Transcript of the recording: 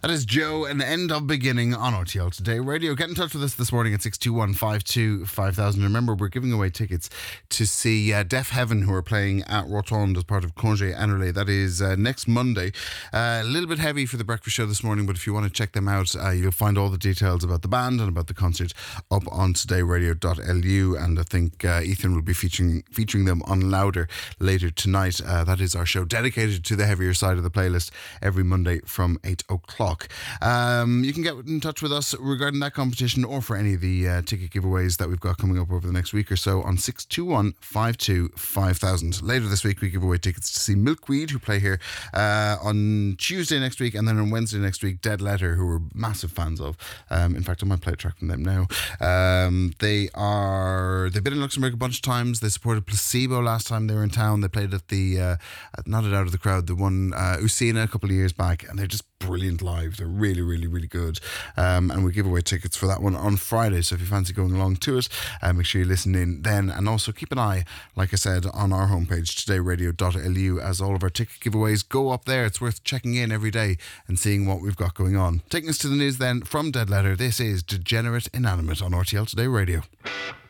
That is Joe, an end of beginning on RTL Today Radio. Get in touch with us this morning at 621-52-5000. Remember, we're giving away tickets to see Deaf Heaven, who are playing at Rotonde as part of Congé Annulé. That is next Monday. A little bit heavy for the breakfast show this morning, but if you want to check them out, you'll find all the details about the band and about the concert up on todayradio.lu. And I think Ethan will be featuring them on Louder later tonight. That is our show dedicated to the heavier side of the playlist every Monday from 8 o'clock. You can get in touch with us regarding that competition or for any of the ticket giveaways that we've got coming up over the next week or so on 621-52-5000. Later this week we give away tickets to see Milkweed, who play here on Tuesday next week, and then on Wednesday next week Dead Letter, who we're massive fans of. In fact, I might play a track from them now. They've been in Luxembourg a bunch of times. They supported Placebo last time they were in town. They played at the not at Out of the Crowd, the one Usina a couple of years back, and they're just brilliant live. They're really, really, really good. And we give away tickets for that one on Friday. So if you fancy going along to it, make sure you listen in then. And also keep an eye, like I said, on our homepage, todayradio.lu, as all of our ticket giveaways go up there. It's worth checking in every day and seeing what we've got going on. Taking us to the news then from Dead Letter, this is Degenerate Inanimate on RTL Today Radio.